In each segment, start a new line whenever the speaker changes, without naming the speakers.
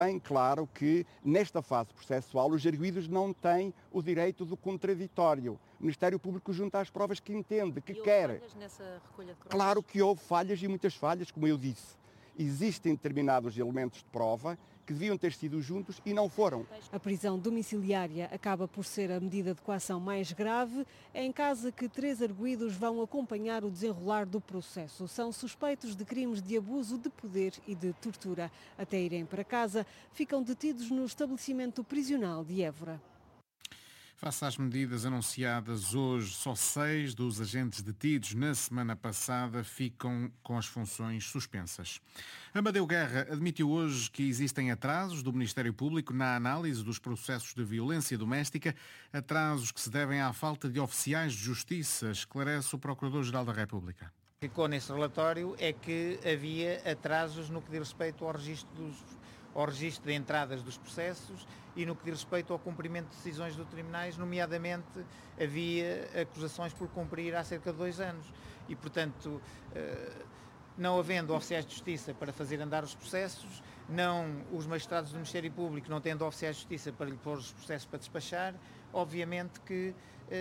Bem claro que, nesta fase processual, os arguidos não têm o direito do contraditório. O Ministério Público junta as provas que entende, que quer.
Houve falhas nessa recolha de provas?
Claro que houve falhas e muitas falhas, como eu disse. Existem determinados elementos de prova que deviam ter sido juntos e não foram.
A prisão domiciliária acaba por ser a medida de coação mais grave. É em casa que 3 arguidos vão acompanhar o desenrolar do processo. São suspeitos de crimes de abuso de poder e de tortura. Até irem para casa, ficam detidos no estabelecimento prisional de Évora.
Face às medidas anunciadas hoje, só 6 dos agentes detidos na semana passada ficam com as funções suspensas. Amadeu Guerra admitiu hoje que existem atrasos do Ministério Público na análise dos processos de violência doméstica, atrasos que se devem à falta de oficiais de justiça, esclarece o Procurador-Geral da República.
O que ficou nesse relatório é que havia atrasos no que diz respeito ao registro de entradas dos processos e no que diz respeito ao cumprimento de decisões dos tribunais, nomeadamente havia acusações por cumprir há cerca de 2 anos e, portanto, não havendo oficiais de justiça para fazer andar os processos, não os magistrados do Ministério Público não tendo oficiais de justiça para lhe pôr os processos para despachar, obviamente que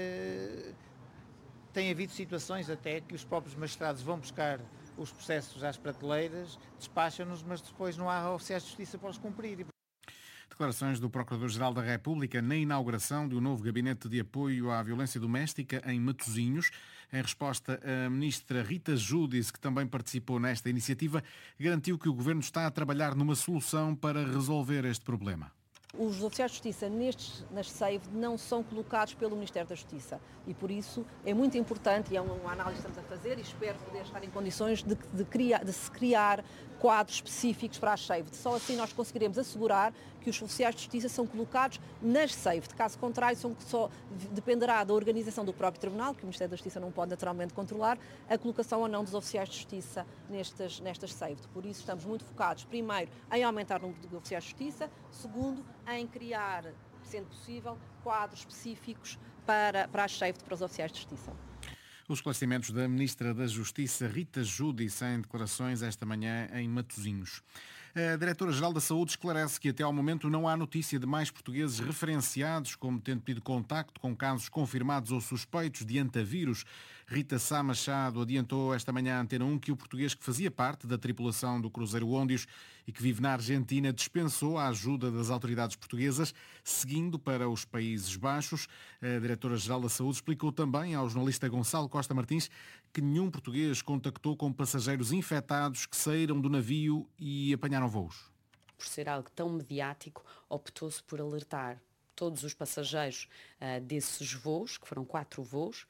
tem havido situações até que os próprios magistrados vão buscar os processos às prateleiras, despacham-nos, mas depois não há oficiais de justiça para os cumprir.
Declarações do Procurador-Geral da República na inauguração de um novo gabinete de apoio à violência doméstica em Matosinhos. Em resposta, a ministra Rita Giudice, que também participou nesta iniciativa, garantiu que o Governo está a trabalhar numa solução para resolver este problema.
Os oficiais de justiça nas SEIV não são colocados pelo Ministério da Justiça e por isso é muito importante, e é uma análise que estamos a fazer e espero poder estar em condições de se criar quadros específicos para as SEIV. Só assim nós conseguiremos assegurar que os oficiais de justiça são colocados nas SEIV. De caso contrário, só dependerá da organização do próprio Tribunal, que o Ministério da Justiça não pode naturalmente controlar, a colocação ou não dos oficiais de justiça nestas SEIV. Por isso estamos muito focados, primeiro, em aumentar o número de oficiais de justiça, segundo, em criar, sendo possível, quadros específicos para as SEIV, para os oficiais de justiça.
Os esclarecimentos da Ministra da Justiça, Rita Giudice, em declarações esta manhã em Matosinhos. A Diretora-Geral da Saúde esclarece que até ao momento não há notícia de mais portugueses referenciados como tendo tido contacto com casos confirmados ou suspeitos de antavírus. Rita Sá Machado adiantou esta manhã à Antena 1 que o português que fazia parte da tripulação do cruzeiro Óndios e que vive na Argentina dispensou a ajuda das autoridades portuguesas, seguindo para os Países Baixos. A Diretora-Geral da Saúde explicou também ao jornalista Gonçalo Costa Martins que nenhum português contactou com passageiros infectados que saíram do navio e apanharam voos.
Por ser algo tão mediático, optou-se por alertar todos os passageiros desses voos, que foram 4 voos,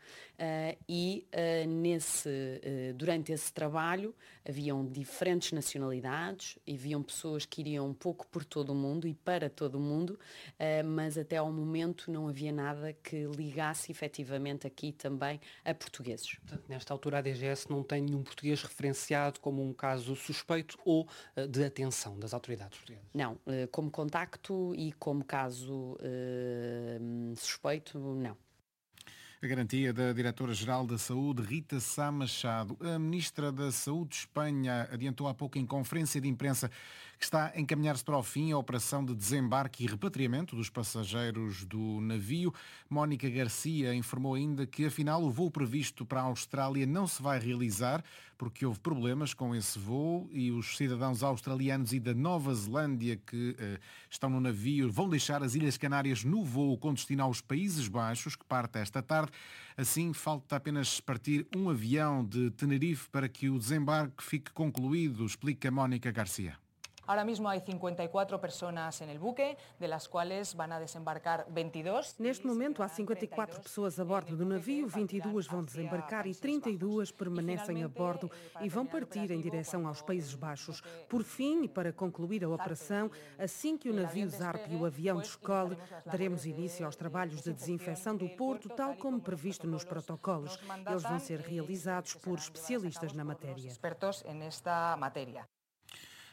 durante esse trabalho haviam diferentes nacionalidades, haviam pessoas que iriam um pouco por todo o mundo e para todo o mundo, mas até ao momento não havia nada que ligasse efetivamente aqui também a portugueses.
Portanto, nesta altura a DGS não tem nenhum português referenciado como um caso suspeito ou de atenção das autoridades portuguesas?
Não, como contacto e como caso suspeito, não.
A garantia da Diretora-Geral da Saúde, Rita Sá Machado. A Ministra da Saúde de Espanha adiantou há pouco em conferência de imprensa que está a encaminhar-se para o fim a operação de desembarque e repatriamento dos passageiros do navio. Mónica Garcia informou ainda que, afinal, o voo previsto para a Austrália não se vai realizar porque houve problemas com esse voo e os cidadãos australianos e da Nova Zelândia que estão no navio vão deixar as Ilhas Canárias no voo com destino aos Países Baixos, que parte esta tarde. Assim, falta apenas partir um avião de Tenerife para que o desembarque fique concluído, explica Mónica Garcia.
Ahora mismo hay 54 personas en el buque, de las cuales van a desembarcar 22.
Neste momento há 54 pessoas a bordo do navio, 22 vão desembarcar e 32 permanecem a bordo e vão partir em direção aos Países Baixos. Por fim, e para concluir a operação, assim que o navio zarpe e o avião descole, daremos início aos trabalhos de desinfecção do porto, tal como previsto nos protocolos. Eles vão ser realizados por especialistas na matéria.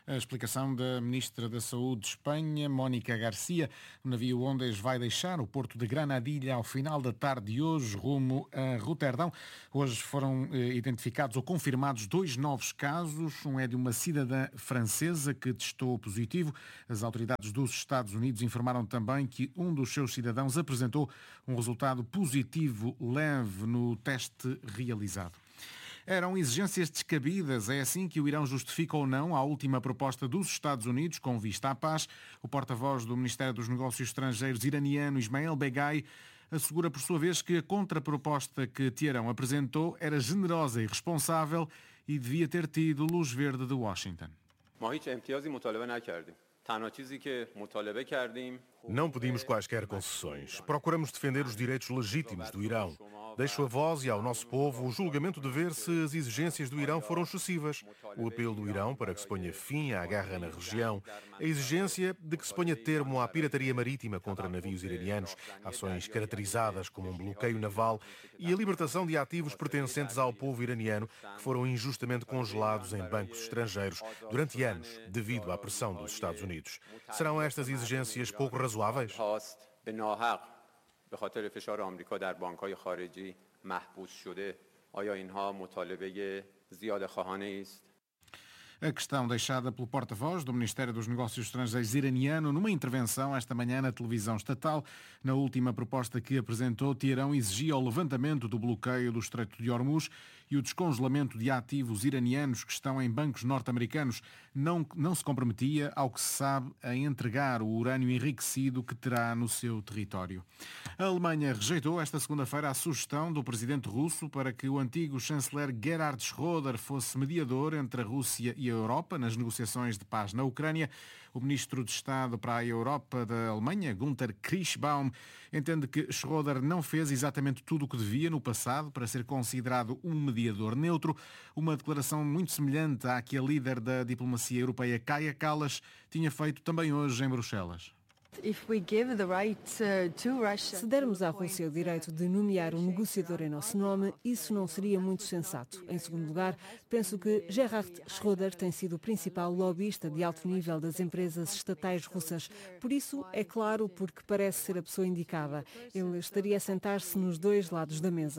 A explicação da Ministra da Saúde de Espanha, Mónica Garcia. O navio Ondas vai deixar o porto de Granadilha ao final da tarde de hoje, rumo a Roterdão. Hoje foram identificados ou confirmados 2 novos casos. Um é de uma cidadã francesa que testou positivo. As autoridades dos Estados Unidos informaram também que um dos seus cidadãos apresentou um resultado positivo leve no teste realizado. Eram exigências descabidas, é assim que o Irão justifica ou não a última proposta dos Estados Unidos com vista à paz. O porta-voz do Ministério dos Negócios Estrangeiros iraniano, Ismail Beghai, assegura por sua vez que a contraproposta que Teherão apresentou era generosa e responsável e devia ter tido luz verde de Washington.
Não pedimos quaisquer concessões. Procuramos defender os direitos legítimos do Irão. Deixo a vós e ao nosso povo o julgamento de ver se as exigências do Irão foram excessivas. O apelo do Irão para que se ponha fim à guerra na região. A exigência de que se ponha termo à pirataria marítima contra navios iranianos, ações caracterizadas como um bloqueio naval e a libertação de ativos pertencentes ao povo iraniano que foram injustamente congelados em bancos estrangeiros durante anos devido à pressão dos Estados Unidos. Serão estas exigências pouco razoáveis?
به خاطر فشار آمریکا در بانک‌های خارجی محبوس شده آیا اینها مطالبه زیاده‌خواهانه است؟
A questão deixada pelo porta-voz do Ministério dos Negócios Estrangeiros iraniano numa intervenção esta manhã na televisão estatal. Na última proposta que apresentou, Teherão exigia o levantamento do bloqueio do Estreito de Hormuz e o descongelamento de ativos iranianos que estão em bancos norte-americanos. Não se comprometia, ao que se sabe, a entregar o urânio enriquecido que terá no seu território. A Alemanha rejeitou esta segunda-feira a sugestão do presidente russo para que o antigo chanceler Gerhard Schröder fosse mediador entre a Rússia e a Europa nas negociações de paz na Ucrânia. O ministro de Estado para a Europa da Alemanha, Günther Kirschbaum, entende que Schröder não fez exatamente tudo o que devia no passado para ser considerado um mediador neutro. Uma declaração muito semelhante à que a líder da diplomacia europeia, Kaja Kallas, tinha feito também hoje em Bruxelas.
Se dermos à Rússia o direito de nomear um negociador em nosso nome, isso não seria muito sensato. Em segundo lugar, penso que Gerhard Schröder tem sido o principal lobbyista de alto nível das empresas estatais russas. Por isso, é claro, porque parece ser a pessoa indicada. Ele estaria a sentar-se nos dois lados da mesa.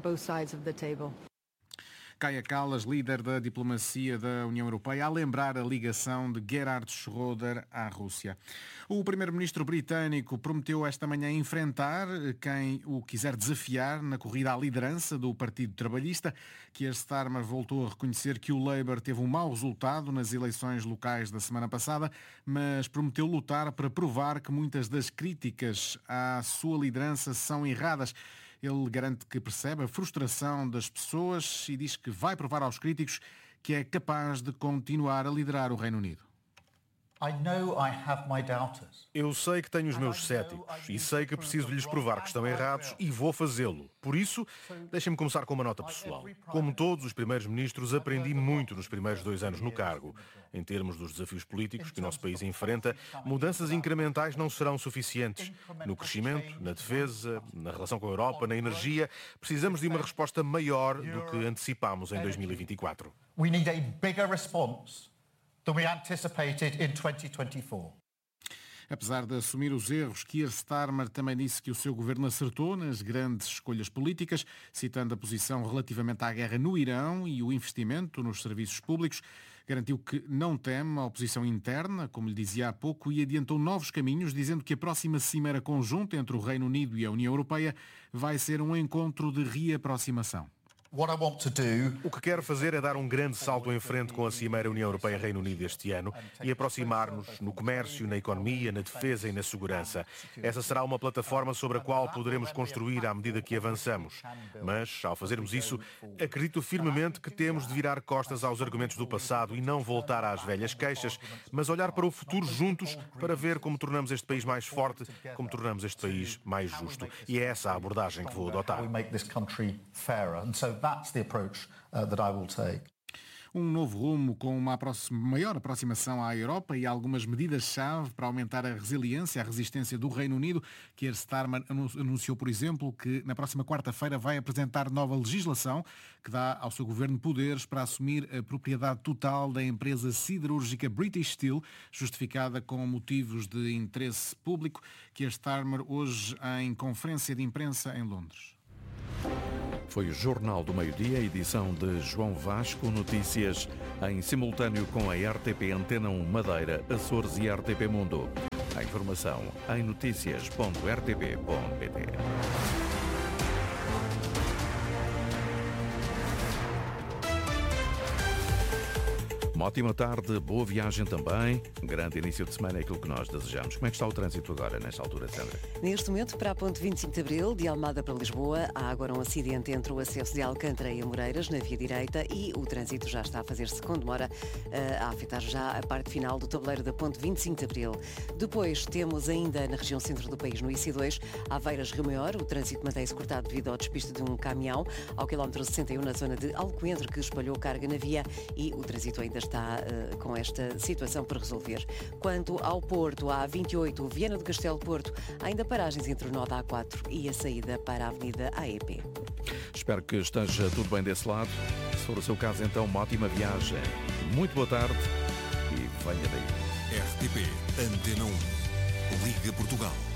Kaja Kallas, líder da diplomacia da União Europeia, a lembrar a ligação de Gerhard Schröder à Rússia. O primeiro-ministro britânico prometeu esta manhã enfrentar quem o quiser desafiar na corrida à liderança do Partido Trabalhista. Keir Starmer voltou a reconhecer que o Labour teve um mau resultado nas eleições locais da semana passada, mas prometeu lutar para provar que muitas das críticas à sua liderança são erradas. Ele garante que percebe a frustração das pessoas e diz que vai provar aos críticos que é capaz de continuar a liderar o Reino Unido.
Eu sei que tenho os meus céticos e sei que preciso lhes provar que estão errados e vou fazê-lo. Por isso, deixem-me começar com uma nota pessoal. Como todos os primeiros ministros, aprendi muito nos primeiros 2 anos no cargo. Em termos dos desafios políticos que o nosso país enfrenta, mudanças incrementais não serão suficientes. No crescimento, na defesa, na relação com a Europa, na energia, precisamos de uma resposta maior do que antecipámos em 2024.
We need a bigger response than we anticipated in 2024.
Apesar de assumir os erros, Keir Starmer também disse que o seu governo acertou nas grandes escolhas políticas, citando a posição relativamente à guerra no Irão e o investimento nos serviços públicos. Garantiu que não teme a oposição interna, como lhe dizia há pouco, e adiantou novos caminhos, dizendo que a próxima cimeira conjunta entre o Reino Unido e a União Europeia vai ser um encontro de reaproximação.
O que quero fazer é dar um grande salto em frente com a Cimeira União Europeia-Reino Unido este ano e aproximar-nos no comércio, na economia, na defesa e na segurança. Essa será uma plataforma sobre a qual poderemos construir à medida que avançamos. Mas, ao fazermos isso, acredito firmemente que temos de virar costas aos argumentos do passado e não voltar às velhas queixas, mas olhar para o futuro juntos para ver como tornamos este país mais forte, como tornamos este país mais justo. E é essa a abordagem que vou adotar.
That's the approach that I will take.
Um novo rumo com uma maior aproximação à Europa e algumas medidas-chave para aumentar a resiliência, a resistência do Reino Unido. Keir Starmer anunciou, por exemplo, que na próxima quarta-feira vai apresentar nova legislação que dá ao seu governo poderes para assumir a propriedade total da empresa siderúrgica British Steel, justificada com motivos de interesse público. Keir Starmer hoje em conferência de imprensa em Londres.
Foi o Jornal do Meio-Dia, edição de João Vasco. Notícias em simultâneo com a RTP Antena 1 Madeira, Açores e RTP Mundo. A informação em notícias.rtp.pt. Uma ótima tarde, boa viagem também. Grande início de semana é aquilo que nós desejamos. Como é que está o trânsito agora, nesta altura, Sandra?
Neste momento, para a ponte 25 de Abril, de Almada para Lisboa, há agora um acidente entre o acesso de Alcântara e Amoreiras, na via direita, e o trânsito já está a fazer-se com demora, a afetar já a parte final do tabuleiro da ponte 25 de Abril. Depois temos ainda na região centro do país, no IC2, Aveiras Rio Maior, o trânsito mantém-se cortado devido ao despiste de um caminhão, ao quilómetro 61 na zona de Alcoentre, que espalhou carga na via, e o trânsito ainda está com esta situação por resolver. Quanto ao Porto, a A28, Viana do Castelo Porto, há ainda paragens entre o nó da A4 e a saída para a Avenida AEP.
Espero que esteja tudo bem desse lado. Se for o seu caso, então, uma ótima viagem. Muito boa tarde e venha daí.
RTP Antena 1, Liga Portugal.